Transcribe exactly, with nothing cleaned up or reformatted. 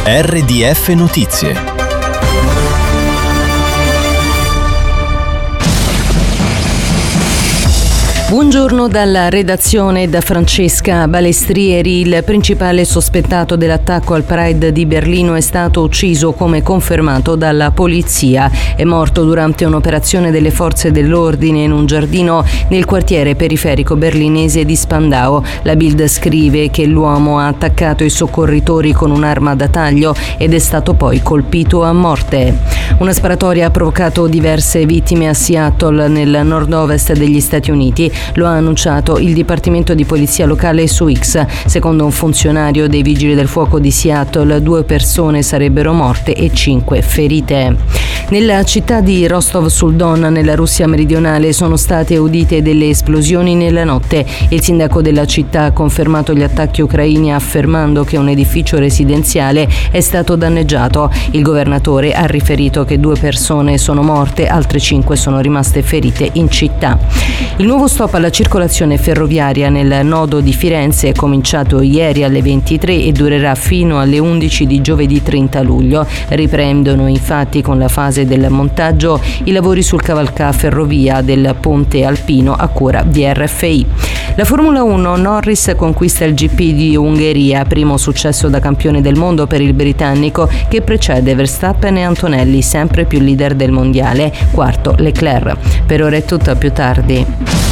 R D F Notizie. Buongiorno dalla redazione da Francesca Balestrieri. Il principale sospettato dell'attacco al Pride di Berlino è stato ucciso, come confermato dalla polizia. È morto durante un'operazione delle forze dell'ordine in un giardino nel quartiere periferico berlinese di Spandau. La Bild scrive che l'uomo ha attaccato i soccorritori con un'arma da taglio ed è stato poi colpito a morte. Una sparatoria ha provocato diverse vittime a Seattle, nel nord-ovest degli Stati Uniti. Lo ha annunciato il Dipartimento di Polizia locale su X. Secondo un funzionario dei Vigili del Fuoco di Seattle, due persone sarebbero morte e cinque ferite. Nella città di Rostov sul Don, nella Russia meridionale, sono state udite delle esplosioni nella notte. Il sindaco della città ha confermato gli attacchi ucraini, affermando che un edificio residenziale è stato danneggiato. Il governatore ha riferito che due persone sono morte, altre cinque sono rimaste ferite in città. Il nuovo stop alla circolazione ferroviaria nel nodo di Firenze è cominciato ieri alle ventitré e durerà fino alle undici di giovedì trenta luglio. Riprendono infatti con la fase del montaggio i lavori sul cavalcà ferrovia del ponte alpino a cura di R F I. La Formula uno, Norris conquista il G P di Ungheria, primo successo da campione del mondo per il britannico che precede Verstappen e Antonelli, sempre più leader del mondiale, quarto Leclerc. Per ora è tutto, a più tardi.